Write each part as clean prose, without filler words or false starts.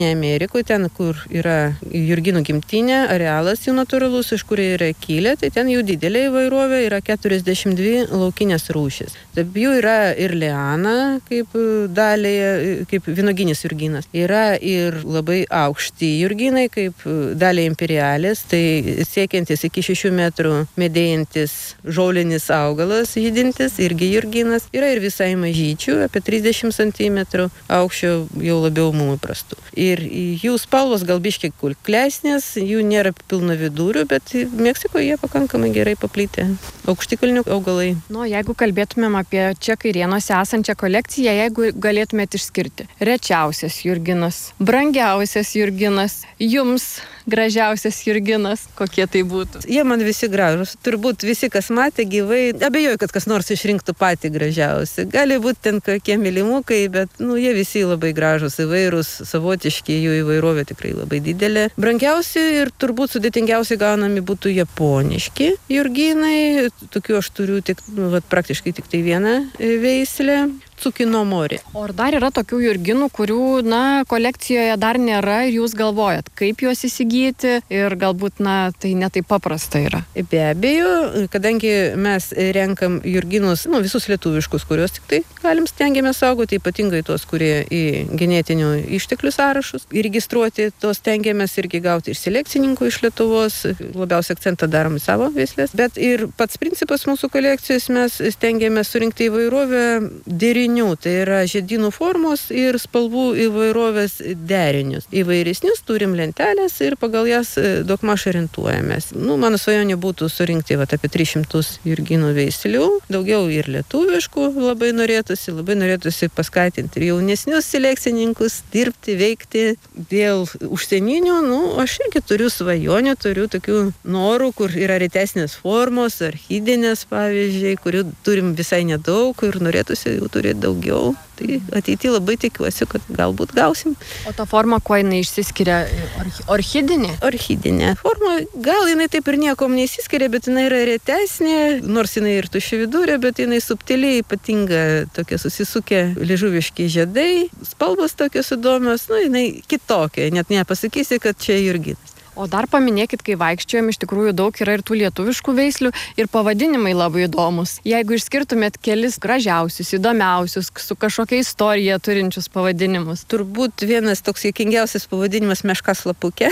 Amerikoje, ten, kur yra jurginų gimtinė, arealas jų natūralus, iš kur yra kilę, tai ten jų didelė įvairovė, yra 42 laukinės rūšis. Tarp jų yra ir liana, kaip dalį, kaip vynuoginis jurginas. Yra ir labai aukšti jurginai, kaip dalį imperialis, tai siekiantis iki 6 metrų medėjantis žolinis augalas, žydintis, irgi jurginas. Yra ir visai mažyčių, apie 30 cm aukščio, jau labiau mum įprastų. Ir jų spalvos gal biškiai kulklesnės, jų nėra pilno vidurių, bet Meksikoje jie pakankamai gerai paplitę. Aukštikalnių augalai. Jeigu kalbėtumėm apie čia Kairėnuose esančią kolekciją, jeigu galėtumėt išskirti rečiausias jurginas, brangiausias jurginas, jums gražiausias jurginas, kokie tai būtų? Jie man visi gražus. Turbūt visi, kas matė gyvai, abejoju, kad kas nors išrinktų patį gražiausią. Gali būti ten kokie mylimukai, bet jie visi labai gražus, įvairūs, savotiški, jų įvairovė tikrai labai didelė. Brangiausi ir turbūt sudėtingiausiai gaunami būtų japoniški jurginai. Tokių aš turiu praktiškai tik tai vieną veislę. Tsukinomori. O ar dar yra tokių jurginų, kurių, kolekcijoje dar nėra ir jūs galvojat, kaip juos įsigyti ir galbūt, tai netaip paprasta yra? Be abejo, kadangi mes renkam jurginus, visus lietuviškus, kuriuos tik tai galim stengiamės saugoti, ypatingai tuos, kurie į genetinių išteklių sąrašus įregistruoti, tos stengiamės irgi gauti iš selekcininkų iš Lietuvos, labiausiai akcentą darom į savo veislės, bet ir pats principas mūsų kolekcijos mes stengiamės surinkti įvairovę derinių. Tai yra žiedynų formos ir spalvų įvairovės derinius. Įvairesnius turim lentelės ir pagal jas daugmaž orientuojamės. Mano svajonė būtų surinkti apie 300 jurginų veislių, daugiau ir lietuviškų labai norėtųsi paskatinti ir jaunesnius selekcininkus dirbti, veikti. Dėl užsieninių, aš irgi turiu svajonių, turiu tokių norų, kur yra retesnės formos, orchidinės pavyzdžiui, kurių turim visai nedaug ir norėtųsi jų turėti daugiau. Tai ateityje labai tikiuosi, kad galbūt gausim. O ta forma, kuo jinai išsiskiria? Orchidinė? Orchidinė forma, gal jinai taip ir niekom neįsiskiria, bet jinai yra retesnė, nors jinai ir tuščiavidurė, bet jinai subtiliai ypatinga, tokie susisukę liežuviški žiedai, spalvos tokios įdomios, jinai kitokia, net nepasakysi, kad čia jurginas. O dar paminėkit, kai vaikščiojom, iš tikrųjų daug yra ir tų lietuviškų veislių ir pavadinimai labai įdomus. Jeigu išskirtumėt kelis gražiausius, įdomiausius, su kažkokia istorija turinčius pavadinimus. Turbūt vienas toks juokingiausias pavadinimas Meška slapukė,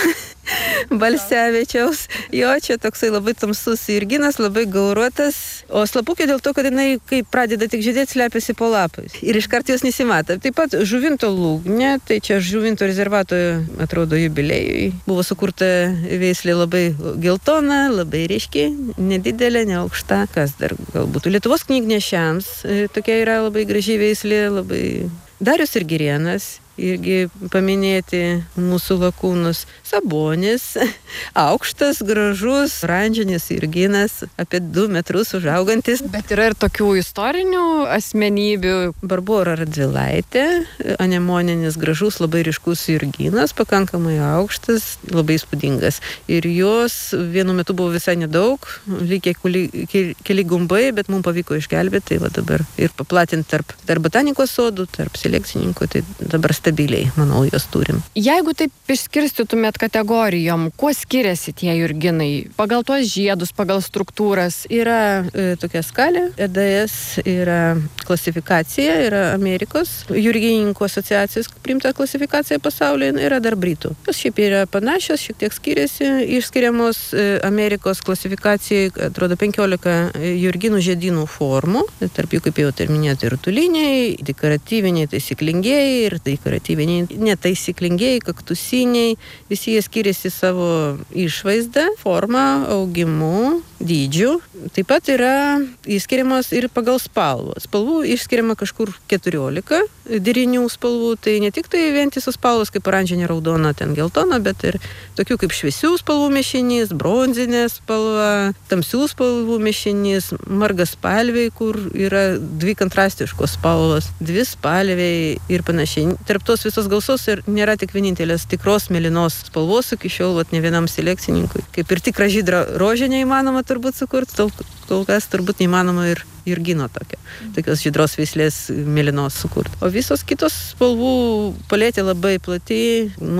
Balsevičiaus. Jo, čia toksai labai tamsus jurginas, labai gauruotas. O slapukė dėl to, kad jinai, kai pradeda tik žydėti, slepiasi po lapais. Ir iškart jos nesimato. Taip pat žuvinto lūgnė, tai čia žuvinto rezervato, atrodo, jubiliejui. Buvo sukurta veislė labai geltona, labai ryški, nedidelė, neaukšta. Kas dar galbūt? Lietuvos knygnešiams tokia yra labai graži veislė, labai Darius ir Girėnas. Irgi paminėti mūsų lakūnus. Sabonis, aukštas, gražus, oranžinis jurginas, apie 2 metrus užaugantis. Bet yra ir tokių istorinių asmenybių. Barbora Radvilaitė, anemoninis, gražus, labai ryškus jurginas, pakankamai aukštas, labai įspūdingas. Ir jos vienu metu buvo visai nedaug, likė keli gumbai, bet mums pavyko išgelbėti, tai dabar ir paplatinti tarp botanikos sodų, tarp selekcininkų, tai dabar stabiliai, manau, jos turim. Jeigu taip išskirstytumėt kategorijom, kuo skiriasi tie jurginai? Pagal tuos žiedus, pagal struktūras? Yra tokia skalė, EDS yra klasifikacija, yra Amerikos jurginininkų asociacijos priimta klasifikacija pasaulyje, yra dar Britų. Jos šiaip yra panašios, šiek tiek skiriasi, išskiriamos Amerikos klasifikacijai, atrodo, 15 jurginų žiedynų formų, tarp jų, kaip jau minėjote, rutuliniai, dekoratyviniai, taisyklingieji ir dekoratyviniai, netaisyklingieji, kaktusiniai, visi jie skiriasi savo išvaizdą, formą, augimu, dydžiu. Taip pat yra išskiriamas ir pagal spalvą. Spalvų išskiriama kažkur 14 derinių spalvų, tai ne tik tai vientisos spalvos, kaip oranžinė, raudona, ten geltona, bet ir tokių kaip šviesių spalvų mišinys, bronzinė spalva, tamsių spalvų mišinys, margaspalviai, kur yra 2 kontrastiškos spalvos, 2 spalviai ir panašiai. Tarp tos visos gausos ir nėra tik vienintelės tikros mėlynos spalvos iki šiol, ne vienam selekcininkui. Kaip ir tikrą žydrą rožę neįmanoma turbūt sukurti, kol kas turbūt neįmanoma ir jurgino tokios žydros veislės mėlynos sukurti. O visos kitos spalvų paletė labai plati,